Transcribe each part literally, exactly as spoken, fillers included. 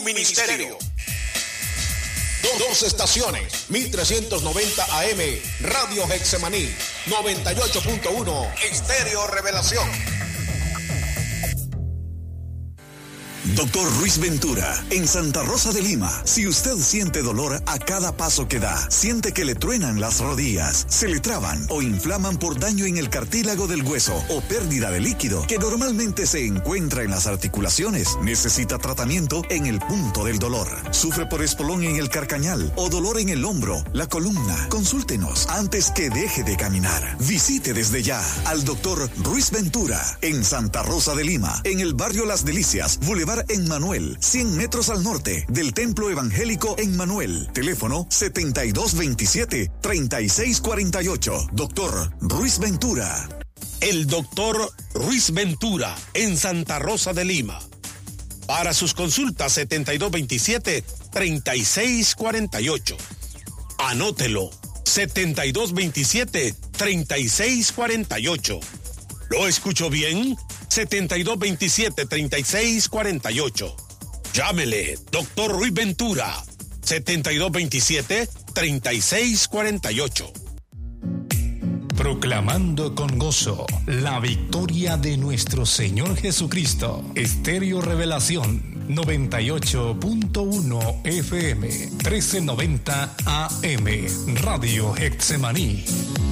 un ministerio. Dos, dos estaciones, mil trescientos noventa A M, Radio Getsemaní, noventa y ocho punto uno, Estéreo Revelación. Doctor Ruiz Ventura, en Santa Rosa de Lima. Si usted siente dolor a cada paso que da, siente que le truenan las rodillas, se le traban o inflaman por daño en el cartílago del hueso o pérdida de líquido que normalmente se encuentra en las articulaciones, necesita tratamiento en el punto del dolor. Sufre por espolón en el carcañal o dolor en el hombro, la columna. Consúltenos antes que deje de caminar. Visite desde ya al doctor Ruiz Ventura en Santa Rosa de Lima, en el barrio Las Delicias, Boulevard en Manuel, cien metros al norte del Templo Evangélico en Manuel. Teléfono setenta y dos veintisiete, treinta y seis cuarenta y ocho. Doctor Ruiz Ventura. El doctor Ruiz Ventura en Santa Rosa de Lima. Para sus consultas, setenta y dos veintisiete, treinta y seis cuarenta y ocho. Anótelo, setenta y dos veintisiete, treinta y seis cuarenta y ocho. ¿Lo escucho bien? setenta y dos veintisiete, treinta y seis cuarenta y ocho. Llámele, doctor Ruiz Ventura, setenta y dos veintisiete, treinta y seis cuarenta y ocho. Proclamando con gozo la victoria de nuestro Señor Jesucristo. Estéreo Revelación, noventa y ocho punto uno F M, trece noventa A M, Radio Getsemaní.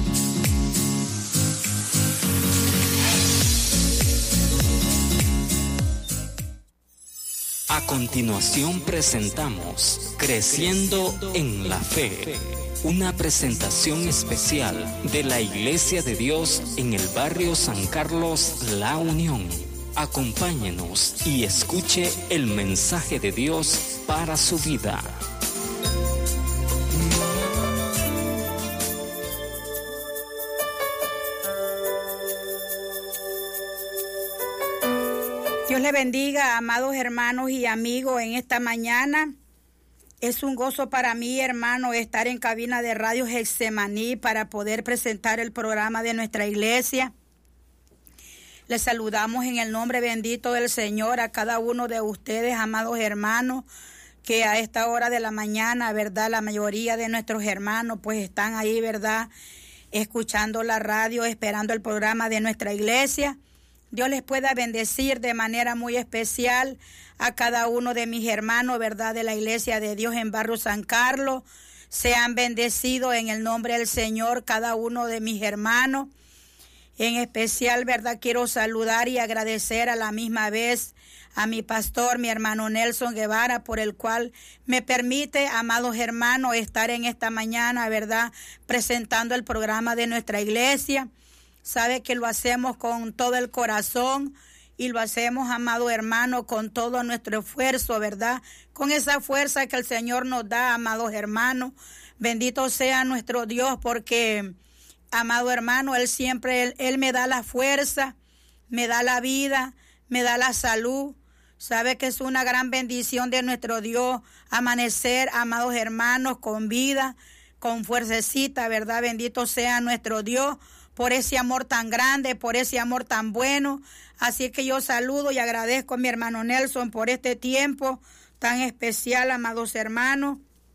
A continuación presentamos Creciendo en la Fe, una presentación especial de la Iglesia de Dios en el barrio San Carlos, La Unión. Acompáñenos y escuche el mensaje de Dios para su vida. Dios le bendiga, amados hermanos y amigos, en esta mañana. Es un gozo para mí, hermano, estar en cabina de Radio Getsemaní para poder presentar el programa de nuestra iglesia. Les saludamos en el nombre bendito del Señor a cada uno de ustedes, amados hermanos, que a esta hora de la mañana, ¿verdad? La mayoría de nuestros hermanos pues están ahí, ¿verdad? Escuchando la radio, esperando el programa de nuestra iglesia. Dios les pueda bendecir de manera muy especial a cada uno de mis hermanos, ¿verdad? De la Iglesia de Dios en Barrio San Carlos. Sean bendecidos en el nombre del Señor cada uno de mis hermanos. En especial, ¿verdad? Quiero saludar y agradecer a la misma vez a mi pastor, mi hermano Nelson Guevara, por el cual me permite, amados hermanos, estar en esta mañana, ¿verdad? Presentando el programa de nuestra iglesia. Sabe que lo hacemos con todo el corazón y lo hacemos, amado hermano, con todo nuestro esfuerzo, ¿verdad? Con esa fuerza que el Señor nos da, amados hermanos. Bendito sea nuestro Dios porque, amado hermano, Él siempre, Él, Él me da la fuerza, me da la vida, me da la salud. Sabe que es una gran bendición de nuestro Dios amanecer, amados hermanos, con vida, con fuercecita, ¿verdad? Bendito sea nuestro Dios por ese amor tan grande, por ese amor tan bueno. Así que yo saludo y agradezco a mi hermano Nelson por este tiempo tan especial, amados hermanos.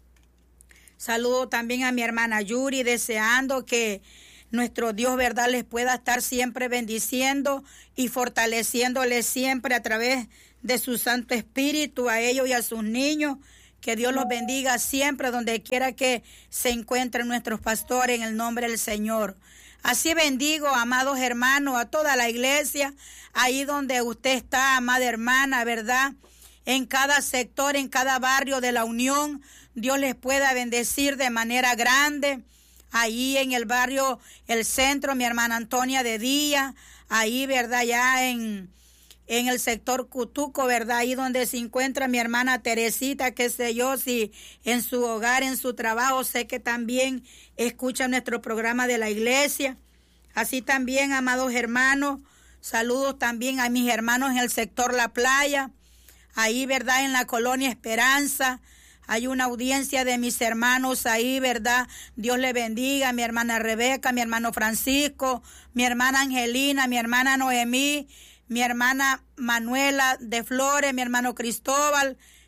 Saludo también a mi hermana Yuri, deseando que nuestro Dios, ¿verdad?, les pueda estar siempre bendiciendo y fortaleciéndoles siempre a través de su Santo Espíritu, a ellos y a sus niños. Que Dios los bendiga siempre, donde quiera que se encuentren nuestros pastores, en el nombre del Señor. Así bendigo, amados hermanos, a toda la iglesia, ahí donde usted está, amada hermana, ¿verdad? En cada sector, en cada barrio de la Unión, Dios les pueda bendecir de manera grande. Ahí en el barrio El Centro, mi hermana Antonia de Día, ahí, ¿verdad? Ya en, en el sector Cutuco, ¿verdad? Ahí donde se encuentra mi hermana Teresita, qué sé yo, si en su hogar, en su trabajo, sé que también escucha nuestro programa de la iglesia. Así también, amados hermanos, saludos también a mis hermanos en el sector La Playa, ahí, ¿verdad? En la colonia Esperanza. Hay una audiencia de mis hermanos ahí, ¿verdad? Dios le bendiga. Mi hermana Rebeca, mi hermano Francisco, mi hermana Angelina, mi hermana Noemí, mi hermana Manuela de Flores, mi hermano Cristóbal,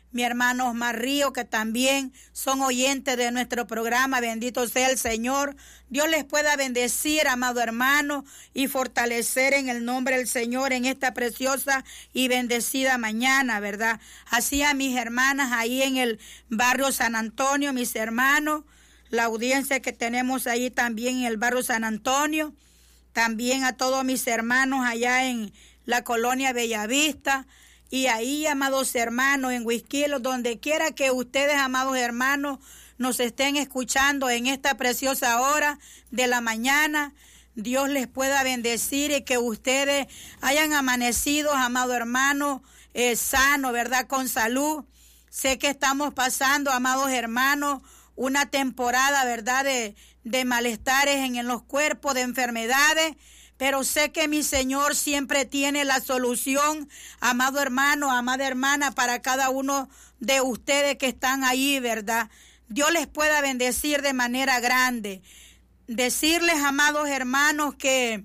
mi hermano Osmar Río, que también son oyentes de nuestro programa. Bendito sea el Señor. Dios les pueda bendecir, amado hermano, y fortalecer en el nombre del Señor en esta preciosa y bendecida mañana, ¿verdad? Así a mis hermanas ahí en el barrio San Antonio, mis hermanos, la audiencia que tenemos ahí también en el barrio San Antonio, también a todos mis hermanos allá en la colonia Bellavista, y ahí, amados hermanos, en Huizquilo, donde quiera que ustedes, amados hermanos, nos estén escuchando en esta preciosa hora de la mañana, Dios les pueda bendecir y que ustedes hayan amanecido, amados hermanos, eh, sanos, ¿verdad?, con salud. Sé que estamos pasando, amados hermanos, una temporada, ¿verdad?, de, de malestares en, en los cuerpos, de enfermedades, pero sé que mi Señor siempre tiene la solución, amado hermano, amada hermana, para cada uno de ustedes que están ahí, ¿verdad? Dios les pueda bendecir de manera grande. Decirles, amados hermanos, que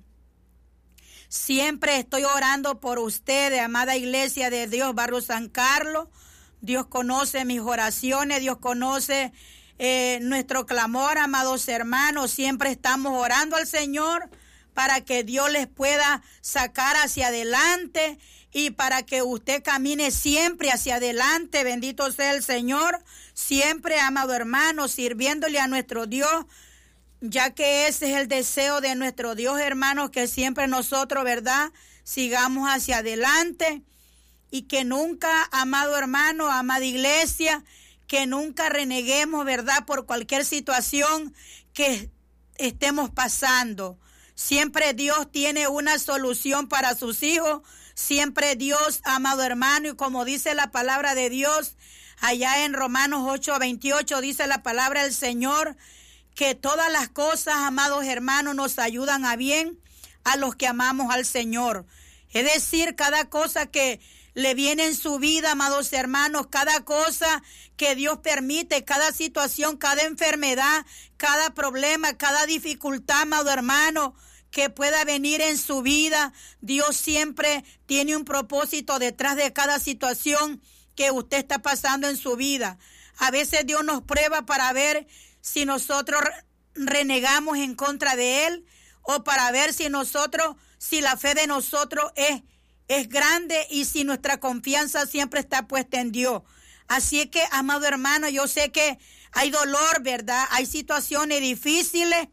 siempre estoy orando por ustedes, amada iglesia de Dios, Barrio San Carlos. Dios conoce mis oraciones, Dios conoce eh, nuestro clamor, amados hermanos. Siempre estamos orando al Señor para que Dios les pueda sacar hacia adelante y para que usted camine siempre hacia adelante. Bendito sea el Señor, siempre, amado hermano, sirviéndole a nuestro Dios, ya que ese es el deseo de nuestro Dios, hermanos, que siempre nosotros, ¿verdad?, sigamos hacia adelante y que nunca, amado hermano, amada iglesia, que nunca reneguemos, ¿verdad?, por cualquier situación que estemos pasando. Siempre Dios tiene una solución para sus hijos. Siempre Dios, amado hermano, y como dice la palabra de Dios, allá en Romanos ocho veintiocho, dice la palabra del Señor, que todas las cosas, amados hermanos, nos ayudan a bien a los que amamos al Señor. Es decir, cada cosa que le viene en su vida, amados hermanos, cada cosa que Dios permite, cada situación, cada enfermedad, cada problema, cada dificultad, amado hermano, que pueda venir en su vida, Dios siempre tiene un propósito detrás de cada situación que usted está pasando en su vida. A veces Dios nos prueba para ver si nosotros renegamos en contra de Él o para ver si nosotros, si la fe de nosotros es es grande y si nuestra confianza siempre está puesta en Dios. Así es que, amado hermano, yo sé que hay dolor, ¿verdad? Hay situaciones difíciles,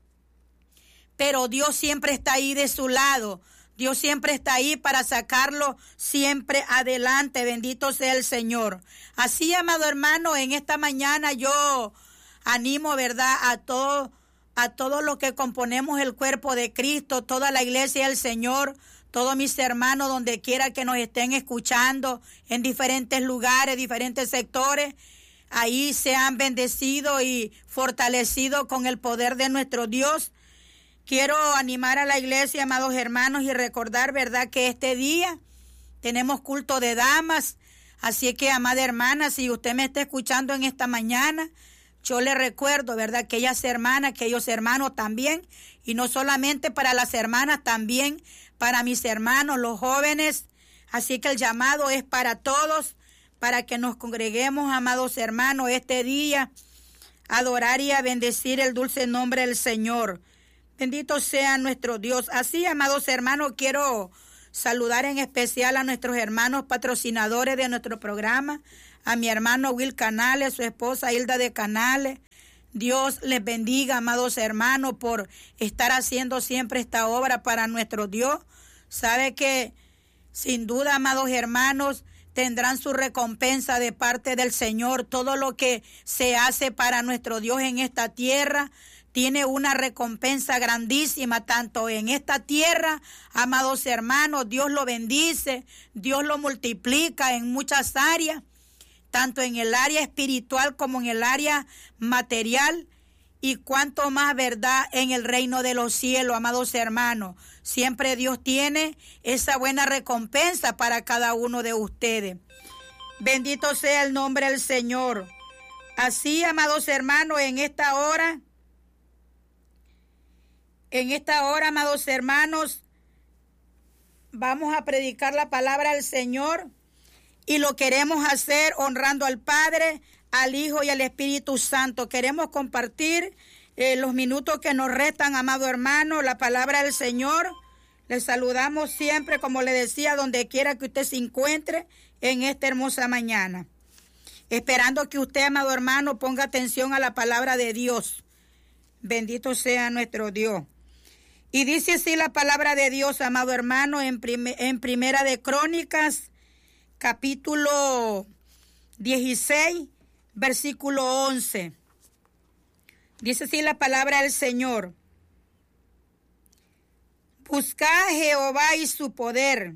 pero Dios siempre está ahí de su lado. Dios siempre está ahí para sacarlo siempre adelante. Bendito sea el Señor. Así, amado hermano, en esta mañana yo animo, ¿verdad?, a todos a todos los que componemos el cuerpo de Cristo, toda la iglesia del Señor, todos mis hermanos, donde quiera que nos estén escuchando, en diferentes lugares, diferentes sectores, ahí sean bendecidos y fortalecidos con el poder de nuestro Dios. Quiero animar a la iglesia, amados hermanos, y recordar, ¿verdad?, que este día tenemos culto de damas. Así que, amada hermana, si usted me está escuchando en esta mañana, yo le recuerdo, ¿verdad?, aquellas hermanas, aquellos hermanos también, y no solamente para las hermanas, también para mis hermanos, los jóvenes. Así que el llamado es para todos, para que nos congreguemos, amados hermanos, este día, a adorar y a bendecir el dulce nombre del Señor. Bendito sea nuestro Dios. Así, amados hermanos, quiero saludar en especial a nuestros hermanos patrocinadores de nuestro programa, a mi hermano Will Canales, su esposa Hilda de Canales. Dios les bendiga, amados hermanos, por estar haciendo siempre esta obra para nuestro Dios. Sabe que, sin duda, amados hermanos, tendrán su recompensa de parte del Señor. Todo lo que se hace para nuestro Dios en esta tierra tiene una recompensa grandísima, tanto en esta tierra, amados hermanos, Dios lo bendice, Dios lo multiplica en muchas áreas, tanto en el área espiritual como en el área material, y cuanto más, verdad, en el reino de los cielos, amados hermanos. Siempre Dios tiene esa buena recompensa para cada uno de ustedes. Bendito sea el nombre del Señor. Así, amados hermanos, en esta hora, en esta hora, amados hermanos, vamos a predicar la palabra del Señor. y lo queremos hacer honrando al Padre, al Hijo y al Espíritu Santo. Queremos compartir eh, los minutos que nos restan, amado hermano, la palabra del Señor. Les saludamos siempre, como le decía, donde quiera que usted se encuentre en esta hermosa mañana. Esperando que usted, amado hermano, ponga atención a la palabra de Dios. Bendito sea nuestro Dios. Y dice así la palabra de Dios, amado hermano, en, prim en Primera de Crónicas, capítulo dieciséis, versículo once. Dice así la palabra del Señor. Buscad a Jehová y su poder,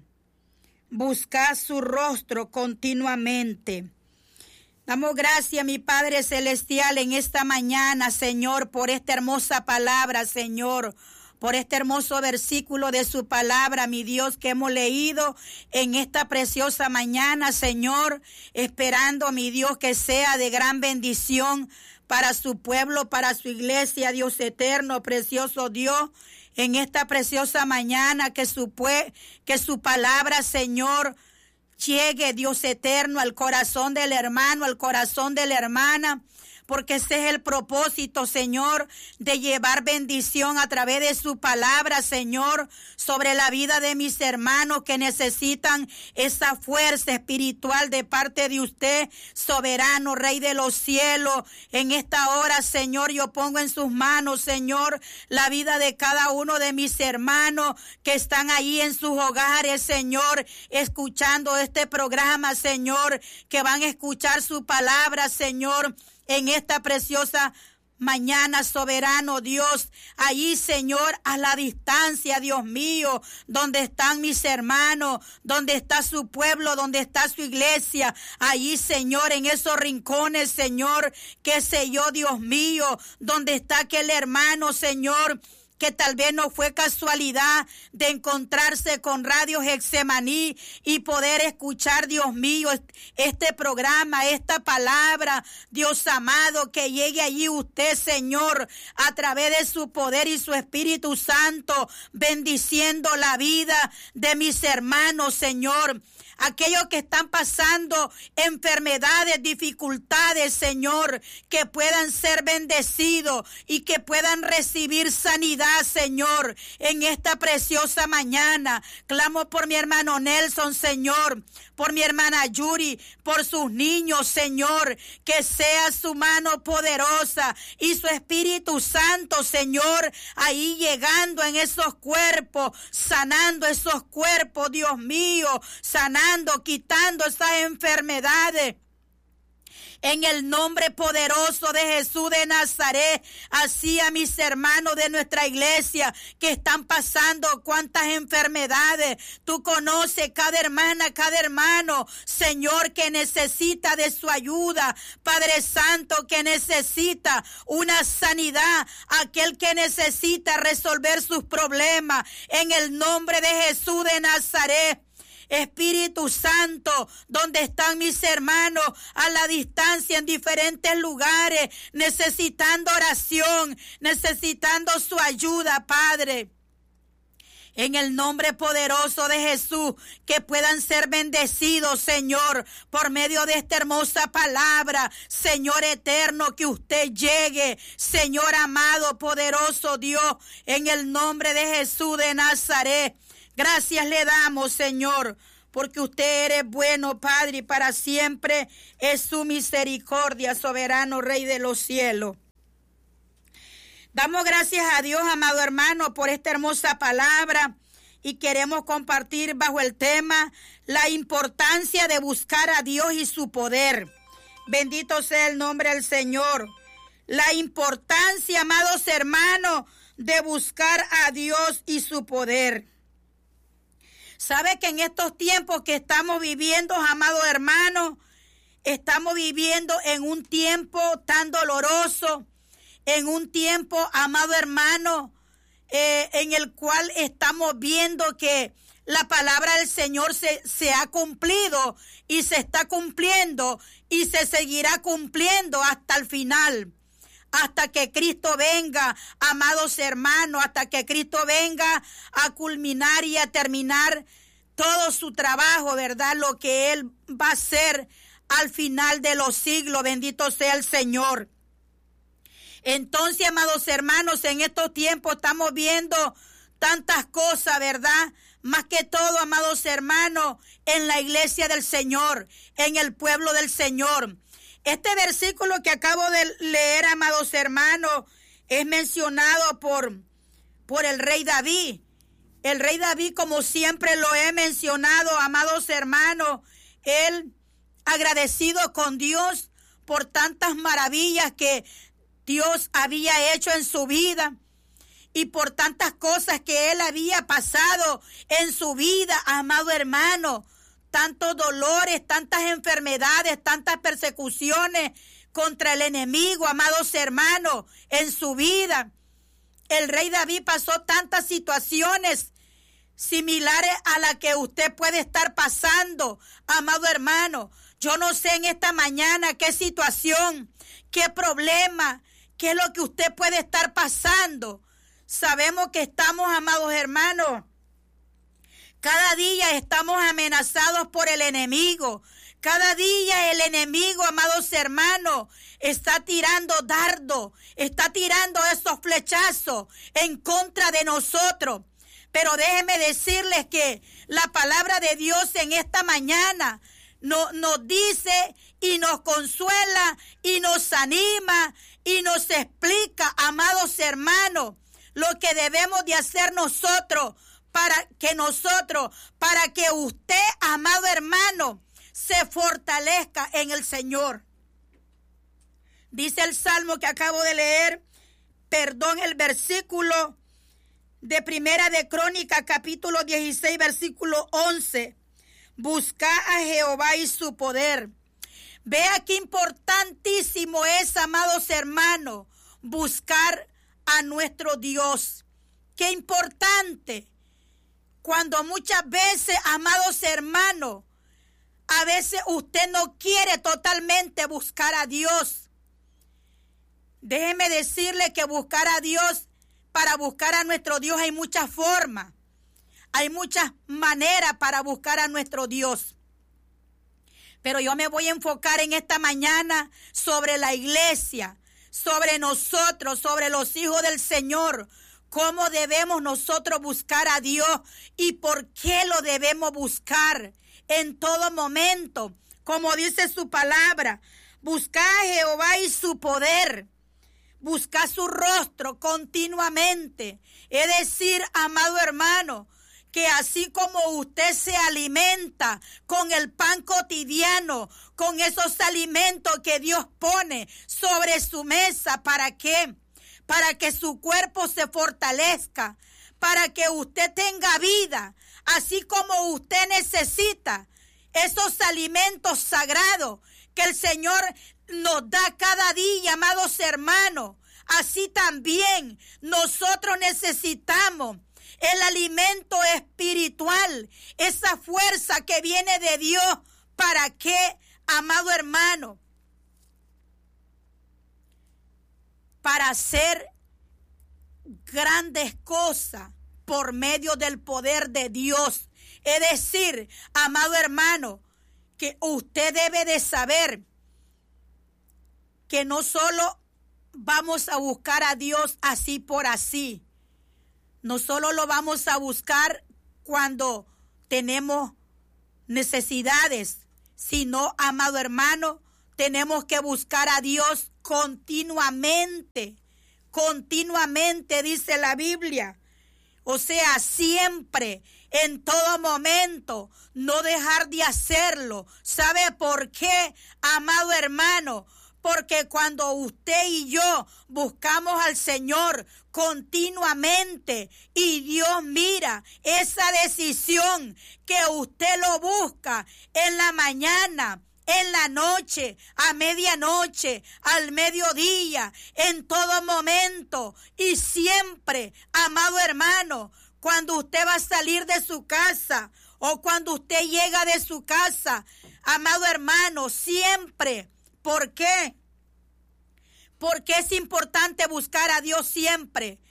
buscad su rostro continuamente. Damos gracias, mi Padre Celestial, en esta mañana, Señor, por esta hermosa palabra, Señor, por este hermoso versículo de su palabra, mi Dios, que hemos leído en esta preciosa mañana, Señor, esperando, mi Dios, que sea de gran bendición para su pueblo, para su iglesia, Dios eterno, precioso Dios, en esta preciosa mañana, que su, que su palabra, Señor, llegue, Dios eterno, al corazón del hermano, al corazón de la hermana, porque ese es el propósito, Señor, de llevar bendición a través de su palabra, Señor, sobre la vida de mis hermanos que necesitan esa fuerza espiritual de parte de usted, soberano, Rey de los cielos. En esta hora, Señor, yo pongo en sus manos, Señor, la vida de cada uno de mis hermanos que están ahí en sus hogares, Señor, escuchando este programa, Señor, que van a escuchar su palabra, Señor, en esta preciosa mañana, soberano Dios. Allí, Señor, a la distancia, Dios mío, donde están mis hermanos, donde está su pueblo, donde está su iglesia. Allí, Señor, en esos rincones, Señor, qué sé yo, Dios mío, donde está aquel hermano, Señor, que tal vez no fue casualidad de encontrarse con Radio Getsemaní y poder escuchar, Dios mío, este programa, esta palabra, Dios amado, que llegue allí usted, Señor, a través de su poder y su Espíritu Santo, bendiciendo la vida de mis hermanos, Señor. Aquellos que están pasando enfermedades, dificultades, Señor, que puedan ser bendecidos y que puedan recibir sanidad, Señor, en esta preciosa mañana. Clamo por mi hermano Nelson, Señor, por mi hermana Yuri, por sus niños, Señor, que sea su mano poderosa y su Espíritu Santo, Señor, ahí llegando en esos cuerpos, sanando esos cuerpos, Dios mío, sanando, quitando esas enfermedades. En el nombre poderoso de Jesús de Nazaret, así a mis hermanos de nuestra iglesia que están pasando cuantas enfermedades. Tú conoces cada hermana, cada hermano, Señor, que necesita de su ayuda. Padre Santo, que necesita una sanidad. Aquel que necesita resolver sus problemas. En el nombre de Jesús de Nazaret. Espíritu Santo, donde están mis hermanos a la distancia en diferentes lugares, necesitando oración, necesitando su ayuda, Padre. En el nombre poderoso de Jesús, que puedan ser bendecidos, Señor, por medio de esta hermosa palabra. Señor eterno, que usted llegue, Señor amado, poderoso Dios, en el nombre de Jesús de Nazaret. Gracias le damos, Señor, porque usted eres bueno, Padre, y para siempre es su misericordia, soberano Rey de los cielos. Damos gracias a Dios, amado hermano, por esta hermosa palabra y queremos compartir bajo el tema la importancia de buscar a Dios y su poder. Bendito sea el nombre del Señor. La importancia, amados hermanos, de buscar a Dios y su poder. ¿Sabe que en estos tiempos que estamos viviendo, amados hermanos, estamos viviendo en un tiempo tan doloroso, en un tiempo, amado hermano, eh, en el cual estamos viendo que la palabra del Señor se, se ha cumplido y se está cumpliendo y se seguirá cumpliendo hasta el final? Hasta que Cristo venga, amados hermanos, hasta que Cristo venga a culminar y a terminar todo su trabajo, ¿verdad? Lo que Él va a hacer al final de los siglos. Bendito sea el Señor. Entonces, amados hermanos, en estos tiempos estamos viendo tantas cosas, ¿verdad? Más que todo, amados hermanos, en la iglesia del Señor, en el pueblo del Señor. Este versículo que acabo de leer, amados hermanos, es mencionado por, por el rey David. El rey David, como siempre lo he mencionado, amados hermanos, él agradecido con Dios por tantas maravillas que Dios había hecho en su vida y por tantas cosas que él había pasado en su vida, amado hermano, tantos dolores, tantas enfermedades, tantas persecuciones contra el enemigo, amados hermanos, en su vida. El rey David pasó tantas situaciones similares a las que usted puede estar pasando, amado hermano. Yo no sé en esta mañana qué situación, qué problema, qué es lo que usted puede estar pasando. Sabemos que estamos, amados hermanos, cada día estamos amenazados por el enemigo. Cada día el enemigo, amados hermanos, está tirando dardo, está tirando esos flechazos en contra de nosotros. Pero déjenme decirles que la palabra de Dios en esta mañana no, nos dice y nos consuela y nos anima y nos explica, amados hermanos, lo que debemos de hacer nosotros para que nosotros, para que usted, amado hermano, se fortalezca en el Señor. Dice el Salmo que acabo de leer, perdón, el versículo de Primera de Crónica, capítulo dieciséis, versículo once. Busca a Jehová y su poder. Vea qué importantísimo es, amados hermanos, buscar a nuestro Dios. Qué importante. Cuando muchas veces, amados hermanos, a veces usted no quiere totalmente buscar a Dios. Déjeme decirle que buscar a Dios, para buscar a nuestro Dios hay muchas formas. Hay muchas maneras para buscar a nuestro Dios. Pero yo me voy a enfocar en esta mañana sobre la iglesia, sobre nosotros, sobre los hijos del Señor. ¿Cómo debemos nosotros buscar a Dios y por qué lo debemos buscar en todo momento? Como dice su palabra, buscar a Jehová y su poder, buscar su rostro continuamente. Es decir, amado hermano, que así como usted se alimenta con el pan cotidiano, con esos alimentos que Dios pone sobre su mesa, ¿para qué? Para que su cuerpo se fortalezca, para que usted tenga vida, así como usted necesita esos alimentos sagrados que el Señor nos da cada día, amados hermanos. Así también nosotros necesitamos el alimento espiritual, esa fuerza que viene de Dios. ¿Para qué, amado hermano? Para hacer grandes cosas por medio del poder de Dios. Es decir, amado hermano, que usted debe de saber que no solo vamos a buscar a Dios así por así. No solo lo vamos a buscar cuando tenemos necesidades, sino, amado hermano, tenemos que buscar a Dios continuamente, continuamente, dice la Biblia. O sea, siempre, en todo momento, no dejar de hacerlo. ¿Sabe por qué, amado hermano? Porque cuando usted y yo buscamos al Señor continuamente y Dios mira esa decisión que usted lo busca en la mañana, en la noche, a medianoche, al mediodía, en todo momento y siempre, amado hermano, cuando usted va a salir de su casa o cuando usted llega de su casa, amado hermano, siempre. ¿Por qué? Porque es importante buscar a Dios siempre.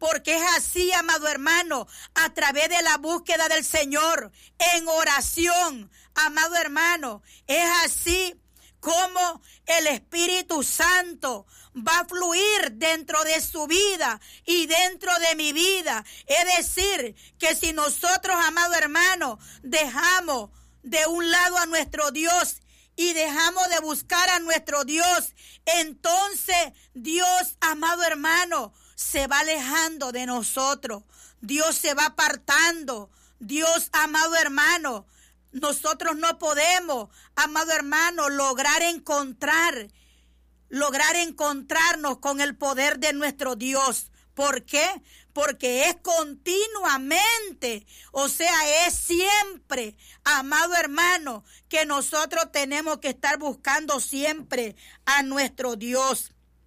porque es así, amado hermano, a través de la búsqueda del Señor, en oración, amado hermano, es así como el Espíritu Santo va a fluir dentro de su vida y dentro de mi vida. Es decir, que si nosotros, amado hermano, dejamos de un lado a nuestro Dios y dejamos de buscar a nuestro Dios, entonces Dios, amado hermano, se va alejando de nosotros. Dios se va apartando. Dios, amado hermano, nosotros no podemos, amado hermano, lograr encontrar, lograr encontrarnos con el poder de nuestro Dios. ¿Por qué? Porque es continuamente, o sea, es siempre, amado hermano, que nosotros tenemos que estar buscando siempre a nuestro Dios.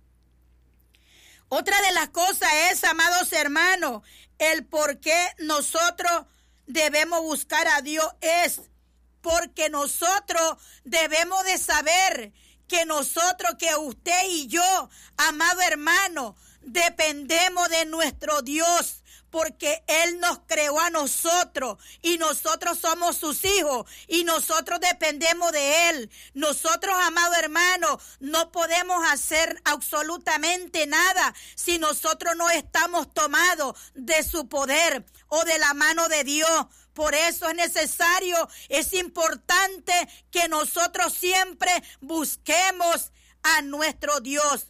Otra de las cosas es, amados hermanos, el por qué nosotros debemos buscar a Dios es porque nosotros debemos de saber que nosotros, que usted y yo, amado hermano, dependemos de nuestro Dios, porque Él nos creó a nosotros y nosotros somos sus hijos y nosotros dependemos de Él. Nosotros, amado hermano, no podemos hacer absolutamente nada si nosotros no estamos tomados de su poder o de la mano de Dios. Por eso es necesario, es importante que nosotros siempre busquemos a nuestro Dios.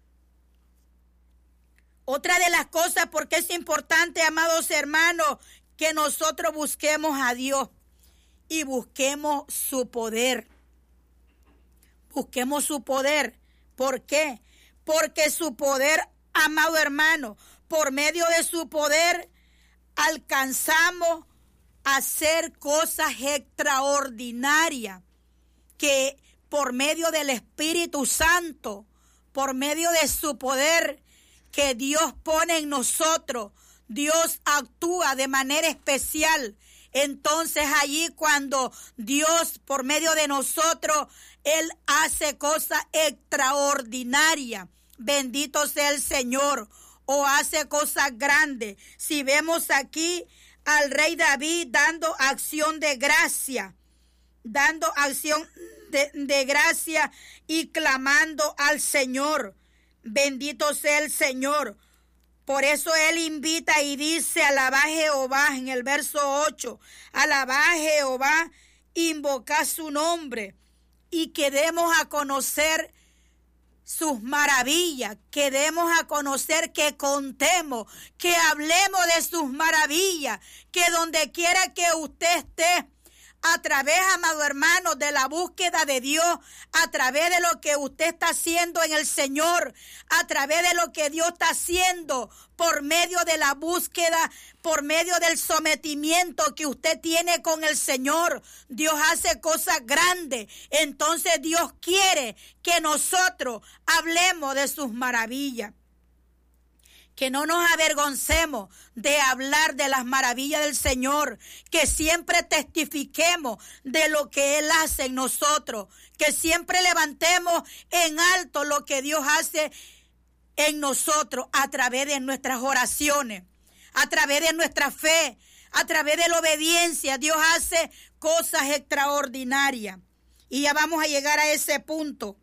Otra de las cosas por qué es importante, amados hermanos, que nosotros busquemos a Dios y busquemos su poder. Busquemos su poder. ¿Por qué? Porque su poder, amado hermano, por medio de su poder alcanzamos a hacer cosas extraordinarias que por medio del Espíritu Santo, por medio de su poder que Dios pone en nosotros, Dios actúa de manera especial. Entonces allí cuando Dios por medio de nosotros, Él hace cosas extraordinarias. Bendito sea el Señor, o hace cosas grandes. Si vemos aquí al rey David dando acción de gracia, dando acción de, de gracia y clamando al Señor. Bendito sea el Señor. Por eso Él invita y dice, alabá a Jehová, en el verso ocho, alabá a Jehová, invoca su nombre y que demos a conocer sus maravillas, que demos a conocer, que contemos, que hablemos de sus maravillas, que donde quiera que usted esté, a través, amado hermano, de la búsqueda de Dios, a través de lo que usted está haciendo en el Señor, a través de lo que Dios está haciendo por medio de la búsqueda, por medio del sometimiento que usted tiene con el Señor, Dios hace cosas grandes. Entonces Dios quiere que nosotros hablemos de sus maravillas. Que no nos avergoncemos de hablar de las maravillas del Señor, que siempre testifiquemos de lo que Él hace en nosotros, que siempre levantemos en alto lo que Dios hace en nosotros a través de nuestras oraciones, a través de nuestra fe, a través de la obediencia. Dios hace cosas extraordinarias y ya vamos a llegar a ese punto.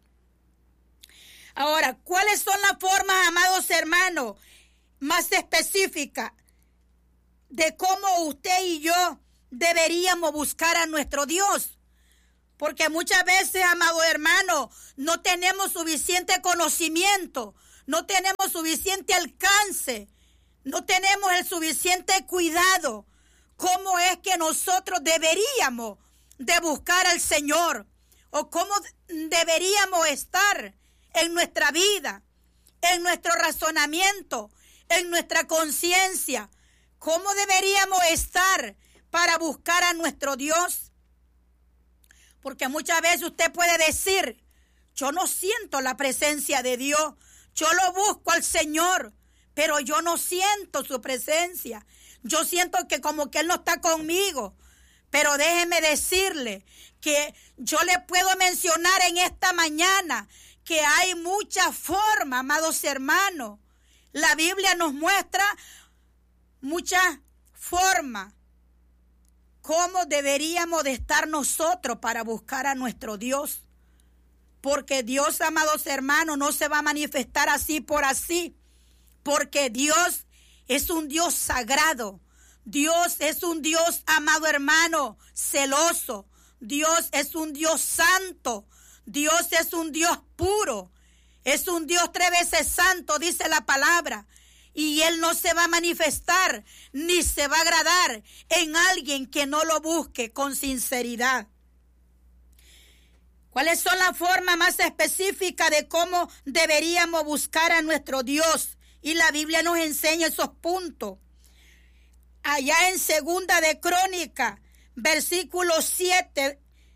Ahora, ¿cuáles son las formas, amados hermanos, más específica de cómo usted y yo deberíamos buscar a nuestro Dios? Porque muchas veces, amado hermano, no tenemos suficiente conocimiento, no tenemos suficiente alcance, no tenemos el suficiente cuidado. ¿Cómo es que nosotros deberíamos de buscar al Señor? ¿O cómo deberíamos estar en nuestra vida, en nuestro razonamiento, en nuestra conciencia? ¿Cómo deberíamos estar para buscar a nuestro Dios? Porque muchas veces usted puede decir, yo no siento la presencia de Dios, yo lo busco al Señor, pero yo no siento su presencia. Yo siento que como que Él no está conmigo. Pero déjeme decirle que yo le puedo mencionar en esta mañana que hay muchas formas, amados hermanos, La Biblia nos muestra muchas formas cómo deberíamos de estar nosotros para buscar a nuestro Dios. Porque Dios, amados hermanos, no se va a manifestar así por así. Porque Dios es un Dios sagrado. Dios es un Dios, amado hermano, celoso. Dios es un Dios santo. Dios es un Dios puro. Es un Dios tres veces santo, dice la palabra. Y Él no se va a manifestar ni se va a agradar en alguien que no lo busque con sinceridad. ¿Cuáles son las formas más específicas de cómo deberíamos buscar a nuestro Dios? Y la Biblia nos enseña esos puntos. Allá en Segunda de Crónica, versículo siete,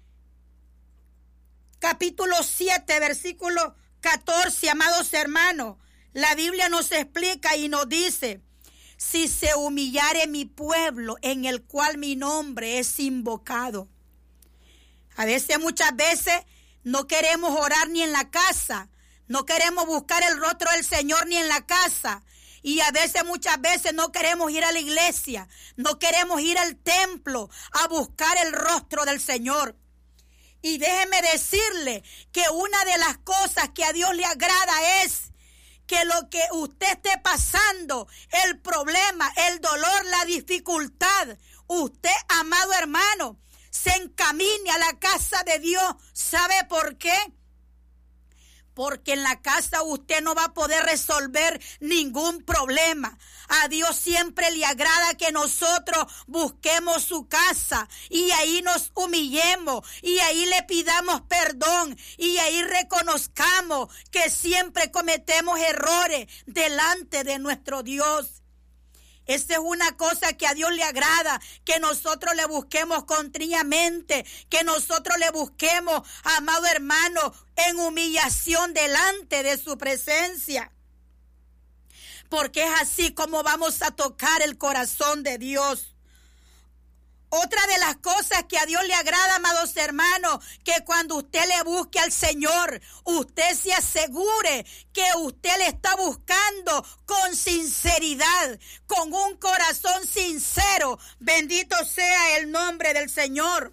capítulo siete, versículo catorce, amados hermanos, la Biblia nos explica y nos dice: si se humillare mi pueblo en el cual mi nombre es invocado. A veces, muchas veces, no queremos orar ni en la casa, no queremos buscar el rostro del Señor ni en la casa. Y a veces, muchas veces, no queremos ir a la iglesia, no queremos ir al templo a buscar el rostro del Señor. Y déjeme decirle que una de las cosas que a Dios le agrada es que lo que usted esté pasando, el problema, el dolor, la dificultad, usted, amado hermano, se encamine a la casa de Dios. ¿Sabe por qué? Porque en la casa usted no va a poder resolver ningún problema. A Dios siempre le agrada que nosotros busquemos su casa y ahí nos humillemos y ahí le pidamos perdón y ahí reconozcamos que siempre cometemos errores delante de nuestro Dios. Esa es una cosa que a Dios le agrada, que nosotros le busquemos contriamente, que nosotros le busquemos, amado hermano, en humillación delante de su presencia. Porque es así como vamos a tocar el corazón de Dios. Otra de las cosas que a Dios le agrada, amados hermanos, que cuando usted le busque al Señor, usted se asegure que usted le está buscando con sinceridad, con un corazón sincero. Bendito sea el nombre del Señor.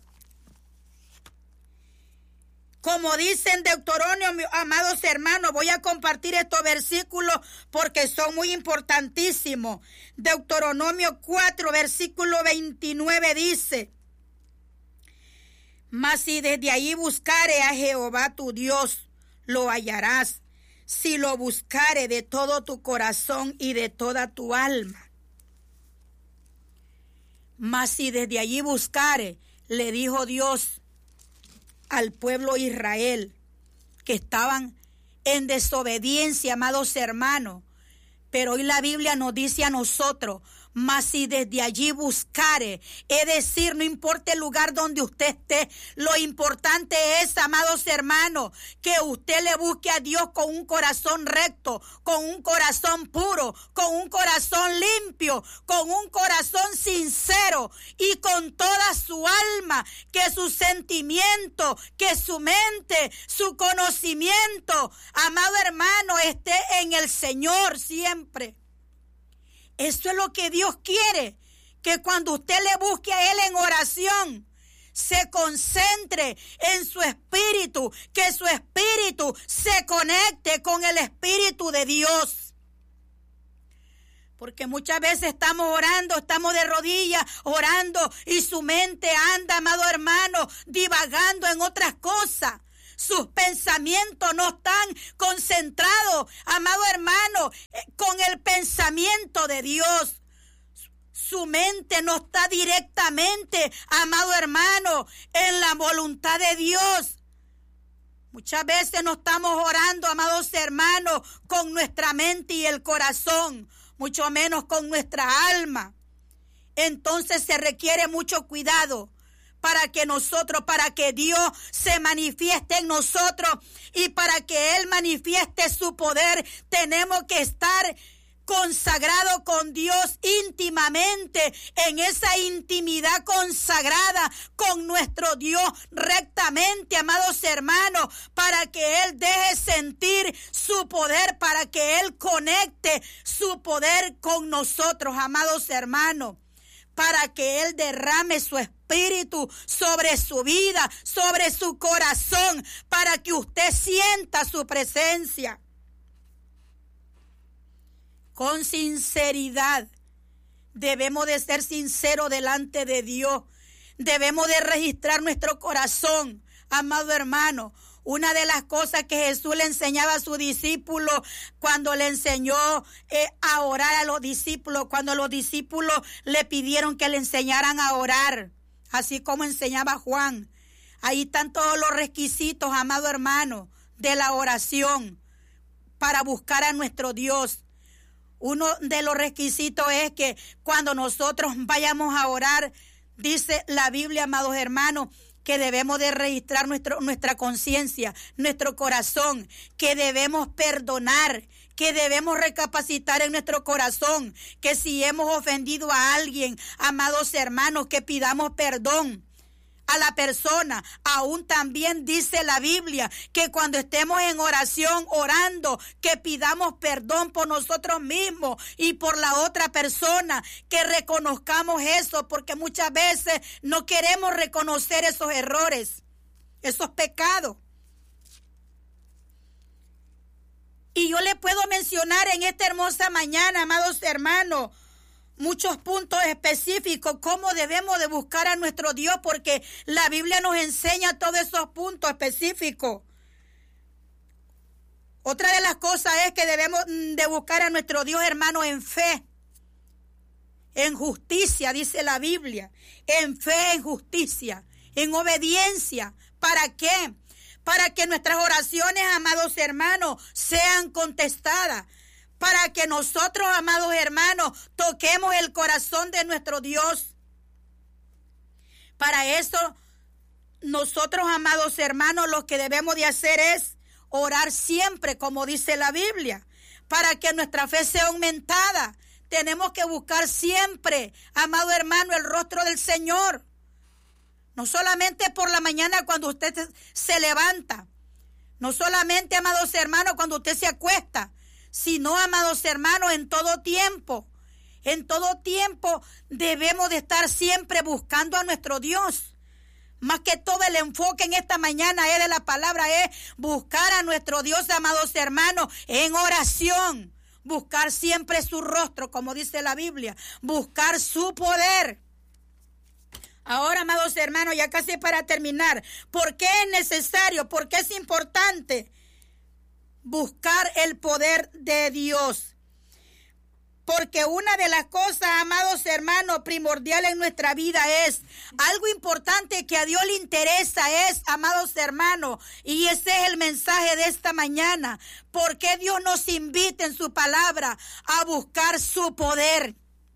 Como dice en Deuteronomio, amados hermanos, voy a compartir estos versículos porque son muy importantísimos. Deuteronomio cuatro, versículo veintinueve dice: mas si desde allí buscare a Jehová tu Dios, lo hallarás, si lo buscare de todo tu corazón y de toda tu alma. Mas si desde allí buscare, le dijo Dios al pueblo Israel, que estaban en desobediencia, amados hermanos. Pero hoy la Biblia nos dice a nosotros: mas si desde allí buscare, es decir, no importa el lugar donde usted esté, lo importante es, amados hermanos, que usted le busque a Dios con un corazón recto, con un corazón puro, con un corazón limpio, con un corazón sincero y con toda su alma, que su sentimiento, que su mente, su conocimiento, amado hermano, esté en el Señor siempre. Eso es lo que Dios quiere, que cuando usted le busque a Él en oración, se concentre en su espíritu, que su espíritu se conecte con el Espíritu de Dios. Porque muchas veces estamos orando, estamos de rodillas orando y su mente anda, amado hermano, divagando en otras cosas. Sus pensamientos no están concentrados, amado hermano, con el pensamiento de Dios. Su mente no está directamente, amado hermano, en la voluntad de Dios. Muchas veces no estamos orando, amados hermanos, con nuestra mente y el corazón, mucho menos con nuestra alma. Entonces se requiere mucho cuidado para que nosotros, para que Dios se manifieste en nosotros y para que Él manifieste su poder, tenemos que estar consagrado con Dios íntimamente, en esa intimidad consagrada con nuestro Dios rectamente, amados hermanos, para que Él deje sentir su poder para que Él conecte su poder con nosotros, amados hermanos, para que Él derrame su espíritu sobre su vida, sobre su corazón, para que usted sienta su presencia. Con sinceridad, debemos de ser sinceros delante de Dios. Debemos de registrar nuestro corazón, amado hermano. Una de las cosas que Jesús le enseñaba a sus discípulos cuando le enseñó eh, a orar a los discípulos, cuando los discípulos le pidieron que le enseñaran a orar, así como enseñaba Juan. Ahí están todos los requisitos, amado hermano, de la oración para buscar a nuestro Dios. Uno de los requisitos es que cuando nosotros vayamos a orar, dice la Biblia, amados hermanos, que debemos de registrar nuestro, nuestra conciencia, nuestro corazón, que debemos perdonar, que debemos recapacitar en nuestro corazón, que si hemos ofendido a alguien, amados hermanos, que pidamos perdón a la persona. Aún también dice la Biblia que cuando estemos en oración, orando, que pidamos perdón por nosotros mismos y por la otra persona, que reconozcamos eso, porque muchas veces no queremos reconocer esos errores, esos pecados. Y yo le puedo mencionar en esta hermosa mañana, amados hermanos, muchos puntos específicos, cómo debemos de buscar a nuestro Dios, porque la Biblia nos enseña todos esos puntos específicos. Otra de las cosas es que debemos de buscar a nuestro Dios, hermano, en fe, en justicia, dice la Biblia, en fe, en justicia, en obediencia. ¿Para qué? Para que nuestras oraciones, amados hermanos, sean contestadas. Para que nosotros, amados hermanos, toquemos el corazón de nuestro Dios. Para eso, nosotros, amados hermanos, lo que debemos de hacer es orar siempre, como dice la Biblia. Para que nuestra fe sea aumentada, tenemos que buscar siempre, amado hermano, el rostro del Señor. No solamente por la mañana cuando usted se levanta. No solamente, amados hermanos, cuando usted se acuesta. Sino, amados hermanos, en todo tiempo, en todo tiempo debemos de estar siempre buscando a nuestro Dios. Más que todo el enfoque en esta mañana es de la palabra, es buscar a nuestro Dios, amados hermanos, en oración. Buscar siempre su rostro, como dice la Biblia, buscar su poder. Ahora, amados hermanos, ya casi para terminar, ¿por qué es necesario? ¿Por qué es importante buscar el poder de Dios? Porque una de las cosas, amados hermanos, primordial en nuestra vida es algo importante que a Dios le interesa, es, amados hermanos, y ese es el mensaje de esta mañana. Porque Dios nos invita en su palabra a buscar su poder,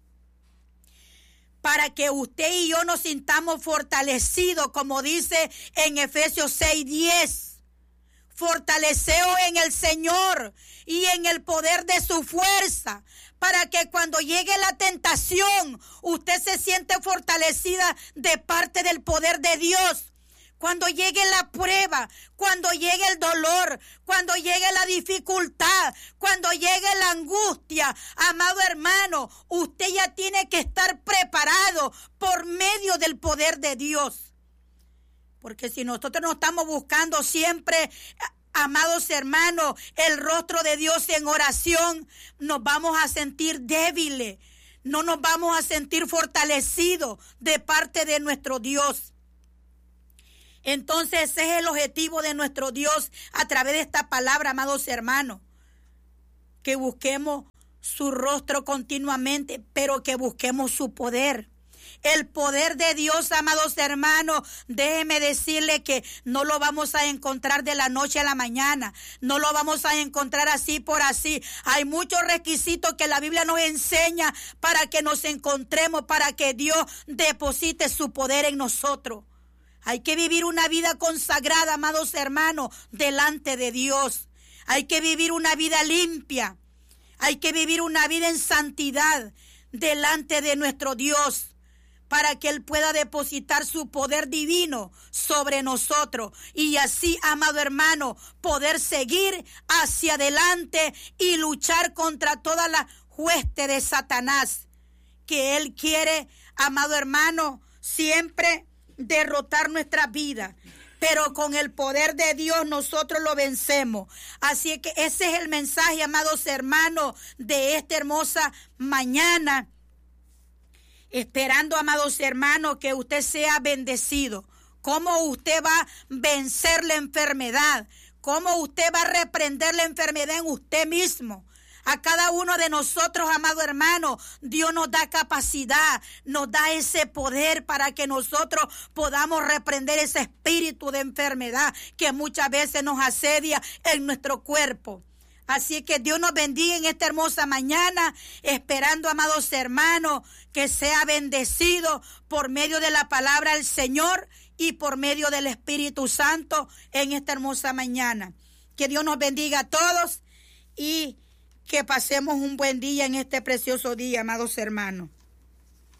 para que usted y yo nos sintamos fortalecidos, como dice en Efesios seis diez. Fortaleceos en el Señor y en el poder de su fuerza, para que cuando llegue la tentación, usted se siente fortalecida de parte del poder de Dios. Cuando llegue la prueba, cuando llegue el dolor, cuando llegue la dificultad, cuando llegue la angustia, amado hermano, usted ya tiene que estar preparado por medio del poder de Dios. Porque si nosotros no estamos buscando siempre, amados hermanos, el rostro de Dios en oración, nos vamos a sentir débiles, no nos vamos a sentir fortalecidos de parte de nuestro Dios. Entonces ese es el objetivo de nuestro Dios a través de esta palabra, amados hermanos, que busquemos su rostro continuamente, pero que busquemos su poder. El poder de Dios, amados hermanos, déjeme decirle que no lo vamos a encontrar de la noche a la mañana, no lo vamos a encontrar así por así. Hay muchos requisitos que la Biblia nos enseña para que nos encontremos, para que Dios deposite su poder en nosotros. Hay que vivir una vida consagrada, amados hermanos, delante de Dios. Hay que vivir una vida limpia. Hay que vivir una vida en santidad delante de nuestro Dios, para que Él pueda depositar su poder divino sobre nosotros y así, amado hermano, poder seguir hacia adelante y luchar contra toda la hueste de Satanás, que Él quiere, amado hermano, siempre derrotar nuestra vida. Pero con el poder de Dios nosotros lo vencemos. Así que ese es el mensaje, amados hermanos, de esta hermosa mañana. Esperando, amados hermanos, que usted sea bendecido. Cómo usted va a vencer la enfermedad. Cómo usted va a reprender la enfermedad en usted mismo. A cada uno de nosotros, amado hermano, Dios nos da capacidad, nos da ese poder para que nosotros podamos reprender ese espíritu de enfermedad que muchas veces nos asedia en nuestro cuerpo. Así que Dios nos bendiga en esta hermosa mañana, esperando, amados hermanos, que sea bendecido por medio de la palabra del Señor y por medio del Espíritu Santo en esta hermosa mañana. Que Dios nos bendiga a todos y que pasemos un buen día en este precioso día, amados hermanos.